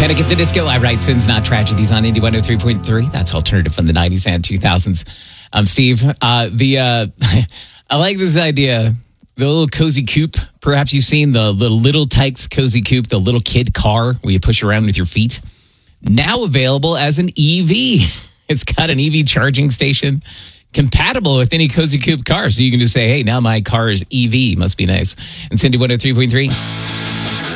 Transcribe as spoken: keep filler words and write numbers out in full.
Panic at the Disco. I write Sins, Not Tragedies on Indie one oh three point three. That's alternative from the nineties and two thousands. I'm Steve. Uh, the uh, I like this idea. The little cozy coupe. Perhaps you've seen the little Little Tykes cozy coupe, the little kid car where you push around with your feet. Now available as an E V. It's got an E V charging station compatible with any cozy coupe car. So you can just say, hey, now my car is E V. Must be nice. And Cindy one oh three point three.